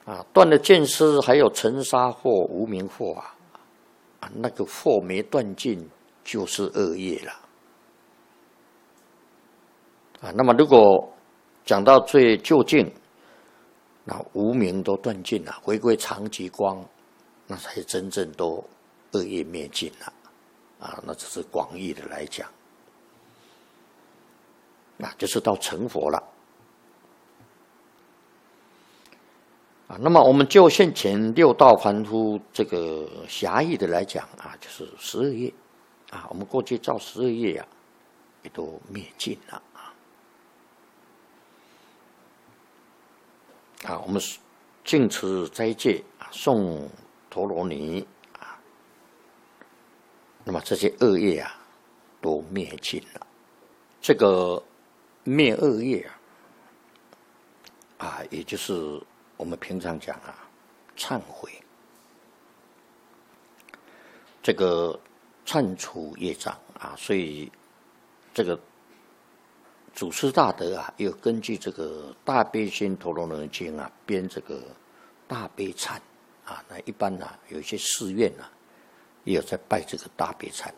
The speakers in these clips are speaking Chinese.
断了见思，还有尘沙惑、无明惑那个惑没断尽，就是恶业了。那么如果讲到最究竟，那无明都断尽了，回归常寂光，那才真正都恶业灭尽了。那这是广义的来讲，就是到成佛了。那么我们就现前六道凡夫这个狭义的来讲就是12业我们过去造12业也都灭尽了我们净持斋戒诵陀罗尼那么这些恶业都灭尽了。这个灭恶业也就是我们平常讲忏悔，这个忏除业障所以这个祖师大德又根据这个大悲心陀罗尼经编这个大悲忏那一般有一些寺院也有在拜这个大悲忏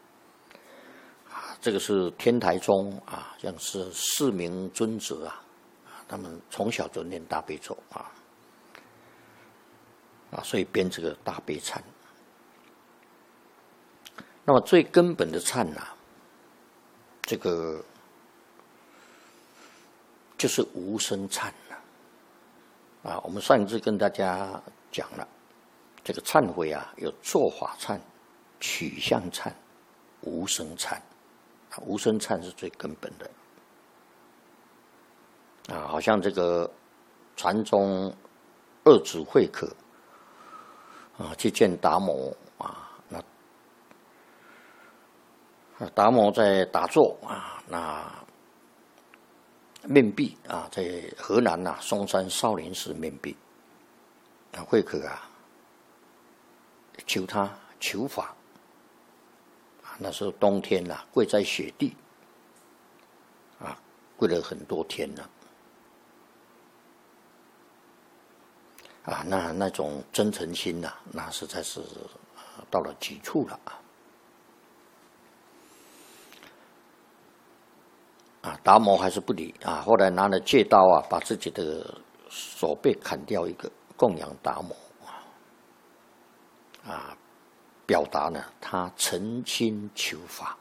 这个是天台宗像是4名尊者他们从小就念大悲咒所以编这个大悲忏。那么最根本的忏这个就是无生忏我们上一次跟大家讲了，这个忏悔有做法忏、取向忏、无生忏无生忏是最根本的好像这个传中二祖慧可去见达摩那达摩在打坐那面壁在河南嵩山少林寺面壁慧可求他求法那时候冬天跪在雪地跪了很多天了那种真诚心那实在是到了极处了达摩还是不理后来拿了戒刀把自己的手背砍掉一个供养达摩表达呢他诚心求法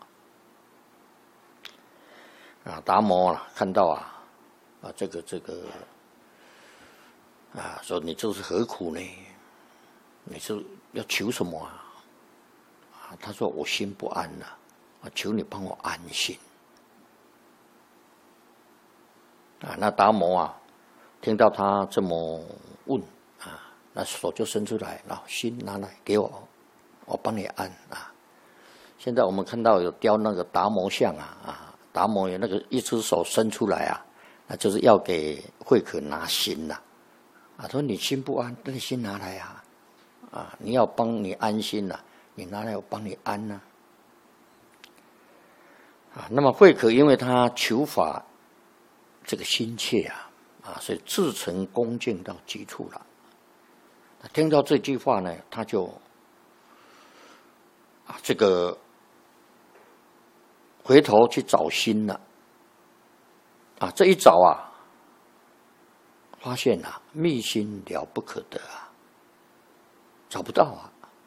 达摩看到这个说你这是何苦呢？你是要求什么他说我心不安求你帮我安心那达摩听到他这么问那手就伸出来，然后心拿来给我，我帮你安现在我们看到有雕那个达摩像达摩有那个一只手伸出来那就是要给慧可拿心他说你心不安，那你心拿来你要帮你安心你拿来我帮你安那么慧可因为他求法这个心切所以至诚恭敬到极处了。听到这句话呢，他就这个回头去找心了这一找发现密心了不可得找不到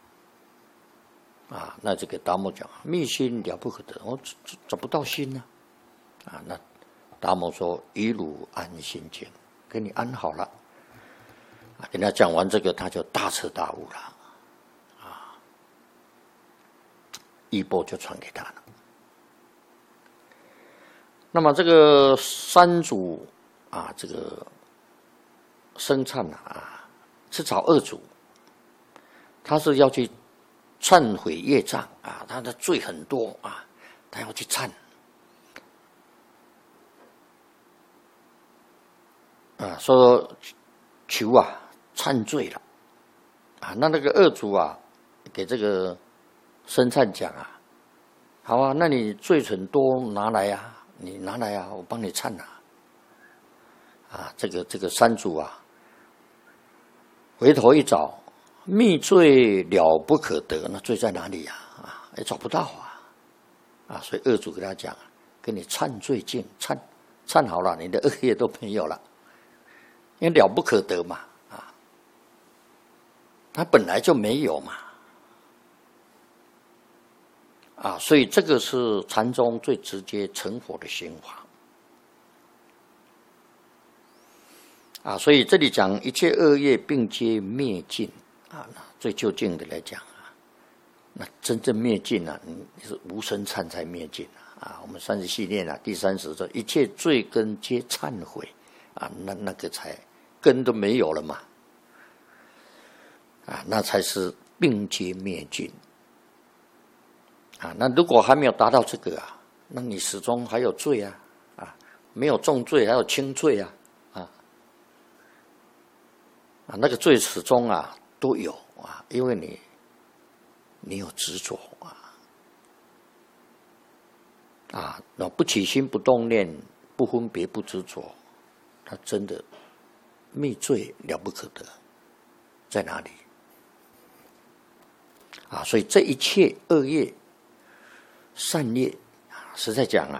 那这个达摩讲密心了不可得，我找不到心那达摩说以汝安心经，给你安好了跟他讲完这个，他就大彻大悟了衣钵就传给他了。那么这个三祖这个生忏是找二祖，他是要去忏悔业障他的罪很多他要去忏说求忏罪了那个二祖给这个生忏讲好那你罪很多拿来你拿来我帮你忏这个三祖回头一找，密罪了不可得，那罪在哪里呀？也找不到啊！所以二祖给他讲，给你忏罪镜，忏好了，你的恶业都没有了，因为了不可得嘛，它本来就没有嘛，所以这个是禅宗最直接成佛的心法。所以这里讲一切恶业并皆灭尽最究竟的来讲那真正灭尽你是无生忏才灭尽我们30系列第30说一切罪根皆忏悔那个才根都没有了嘛那才是并皆灭尽那如果还没有达到这个那你始终还有罪没有重罪还有轻罪那个罪始终都有因为你有执着那不起心不动念不分别不执着，他真的灭罪了不可得，在哪里所以这一切恶业善业实在讲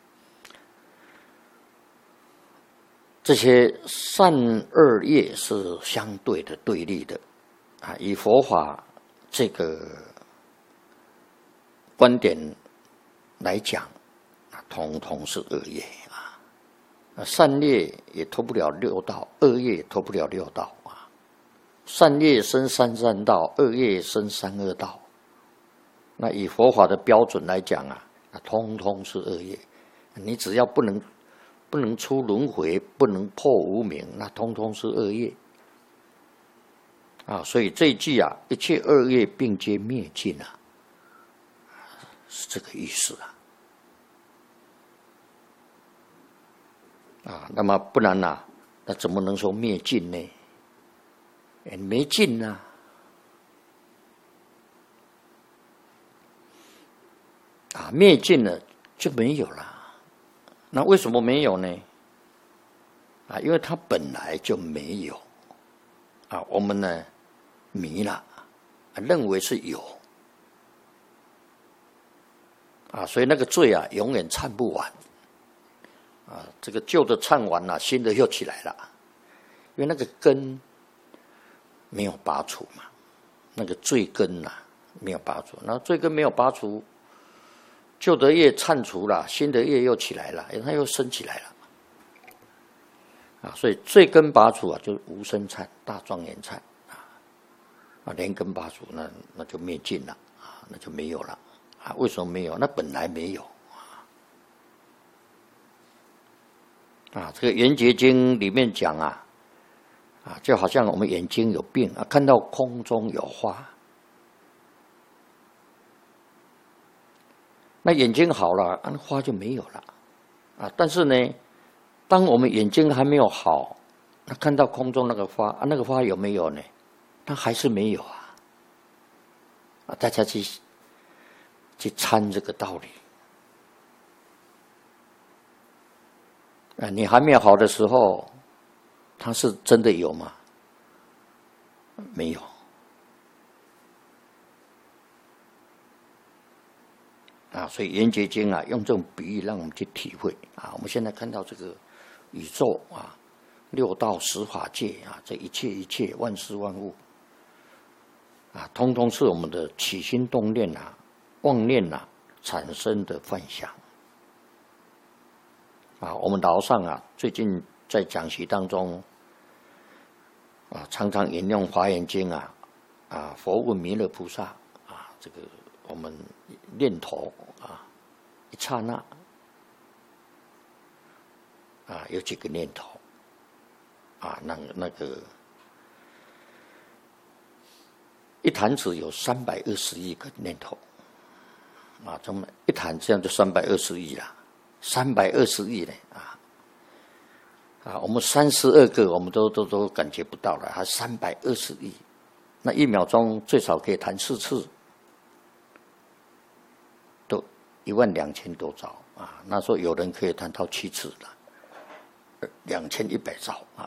这些善恶业是相对的对立的以佛法这个观点来讲统统是恶业善业也脱不了六道，恶业也脱不了六道善业生三善道，恶业生三恶道。那以佛法的标准来讲通通是恶业。你只要不能出轮回，不能破无明，那通通是恶业所以这一句一切恶业并皆灭尽是这个意思那么不然那怎么能说灭尽呢？没尽灭尽了就没有了。那为什么没有呢？因为它本来就没有我们呢迷了认为是有所以那个罪永远忏不完这个旧的忏完新的又起来了，因为那个根没有拔除嘛，那个罪根没有拔除，那罪根没有拔除，旧的业忏除了，新的业又起来了，它又升起来了所以罪根拔除就是无生忏、大庄严忏连根拔除，那就灭尽了那就没有了为什么没有？那本来没有这个《圆觉经》里面讲就好像我们眼睛有病看到空中有花，那眼睛好了那花就没有了但是呢当我们眼睛还没有好，那看到空中那个花那个花有没有呢？它还是没有大家去参这个道理你还没有好的时候，它是真的有吗？没有所以《圆觉经》用这种比喻让我们去体会我们现在看到这个宇宙六道十法界这一切一切万事万物通通是我们的起心动念妄念产生的幻想我们老上最近在讲习当中常常引用《华严经》佛问弥勒菩萨这个我们念头一刹那有几个念头那个一弹指有320亿个念头这么一弹这样就320亿了，320亿呢我们32个我们都感觉不到了，还320亿，那1秒钟最少可以弹4次，都12000多兆那时候有人可以弹到7次了，2100兆